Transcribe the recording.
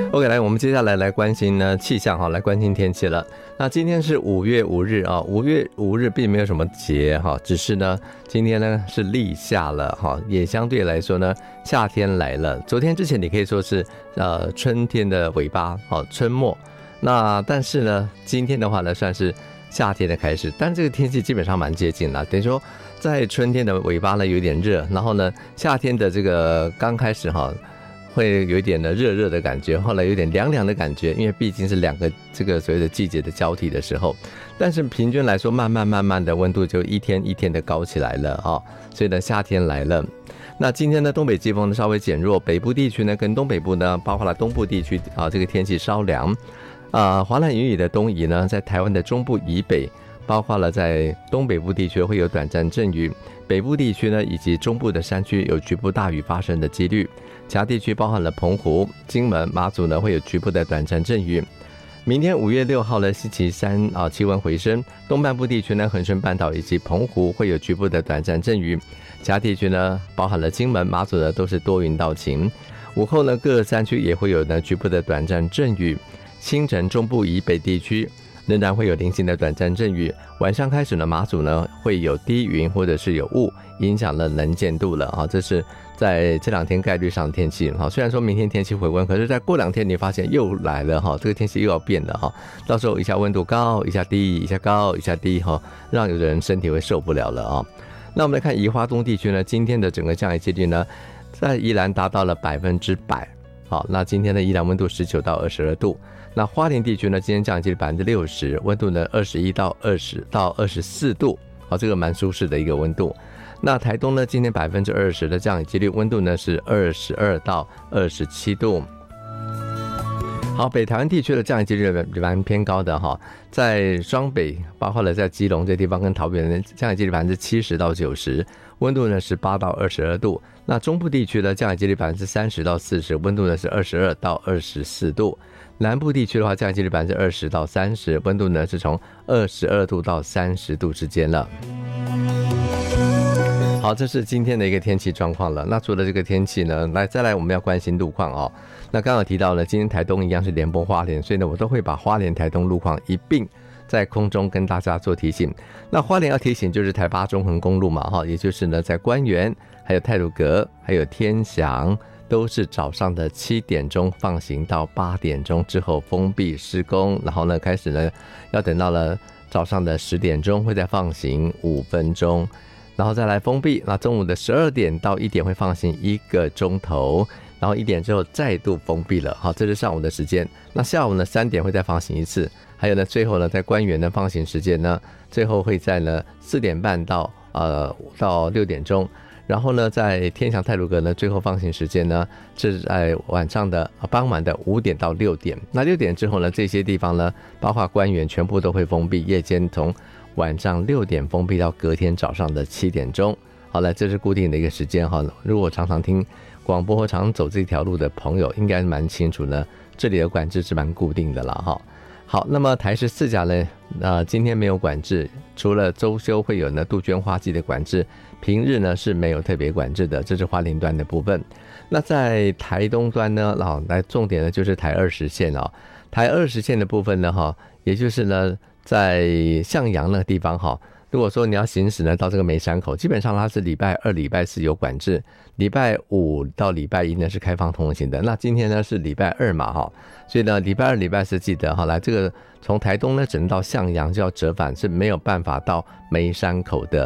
OK， 来，我们接下来关心呢气象哈，来关心天气了。那今天是5月5日啊，5月5日并没有什么节哈，只是呢今天呢是立夏了哈，也相对来说呢夏天来了。昨天之前你可以说是春天的尾巴，好春末。那但是呢今天的话呢算是夏天的开始，但这个天气基本上蛮接近了，等于说在春天的尾巴呢有点热，然后呢夏天的这个刚开始哈。会有一点的热热的感觉，后来有点凉凉的感觉，因为毕竟是两个这个所谓的季节的交替的时候，但是平均来说慢慢的温度就一天一天的高起来了啊，所以呢夏天来了。那今天的东北季风呢稍微减弱，北部地区呢跟东北部呢包括了东部地区啊，这个天气稍凉华南云雨的东移呢在台湾的中部以北，包括了在东北部地区会有短暂阵雨，北部地区呢以及中部的山区有局部大雨发生的几率，其他地区包含了澎湖、金门、马祖呢会有局部的短暂阵雨。明天5月6号呢星期三气温回升，东半部地区呢恒春半岛以及澎湖会有局部的短暂阵雨，其他地区呢包含了金门、马祖呢都是多云到晴。午后呢各山区也会有呢局部的短暂阵雨，清晨中部以北地区仍然会有零星的短暂阵雨，晚上开始呢马祖呢会有低云或者是有雾，影响了能见度了啊，这是在这2天概率上的天气哈。虽然说明天天气回温，可是再过2天你发现又来了哈，这个天气又要变了哈，到时候一下温度高一下低，一下高一下低哈，让有的人身体会受不了了啊。那我们来看宜花东地区呢，今天的整个降雨几率呢在宜兰达到了100%，好，那今天的宜兰温度19到22度。那花莲地区呢，今天降雨几率60%，温度呢21到20到24度，好，这个蛮舒适的一个温度。那台东呢，今天20%的降雨几率，温度呢是22到27度。好，北台湾地区的降雨几率蛮偏高的哈，在双北，包括了在基隆这地方跟桃园的降雨几率70%到90%，温度呢18到22度。那中部地区的降雨几率30%到40%，温度呢是22到24度。南部地区的话，降雨几率20%到30%，温度呢是从22度到30度之间了。好，这是今天的一个天气状况了。那除了这个天气呢，再来我们要关心路况哦。那刚刚提到了，今天台东一样是连播花莲，所以呢，我都会把花莲、台东路况一并在空中跟大家做提醒。那花莲要提醒就是台八中横公路嘛，哈，也就是呢在官园、还有太鲁阁、还有天祥，都是早上的7点钟放行到8点钟之后封闭施工，然后呢开始呢要等到了早上的10点钟会再放行5分钟。然后再来封闭，那中午的12点到1点会放行1个钟头，然后1点之后再度封闭了。好，这是上午的时间。那下午呢3点会再放行一次，还有呢最后呢在官园的放行时间呢，最后会在呢4点半到6点钟。然后呢在天祥太鲁阁呢最后放行时间呢是在晚上的傍晚的5点到6点。那6点之后呢这些地方呢包括官园全部都会封闭，夜间从晚上6点封闭到隔天早上的7点钟。好了，这是固定的一个时间哈。如果常常听广播或常走这条路的朋友，应该蛮清楚呢，这里的管制是蛮固定的了哈。好，那么台14甲呢，今天没有管制，除了周休会有呢杜鹃花季的管制，平日呢是没有特别管制的，这是花莲端的部分。那在台东端呢，来重点呢就是台20线哦，台20线的部分呢哈，也就是呢在向阳那个地方哈，如果说你要行驶呢到这个梅山口，基本上它是礼拜2、礼拜4有管制，礼拜5到礼拜1呢是开放通行的。那今天呢是礼拜2嘛哈，所以呢礼拜2、礼拜4记得哈，来这个从台东呢只能到向阳就要折返，是没有办法到梅山口的